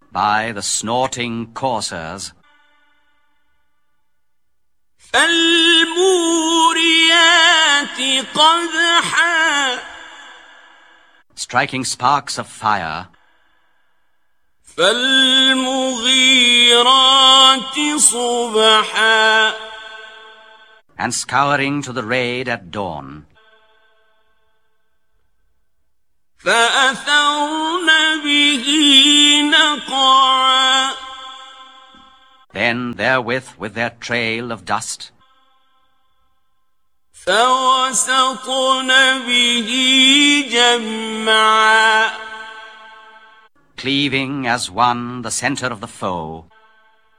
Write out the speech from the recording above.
by the snorting coursers. فالموريات قدحا striking sparks of fire. فالمغيرات صبحا and scouring to the raid at dawn. فأثرن به نقعا Then therewith with their trail of dust. فوسطن به جمعا Cleaving as one the center of the foe.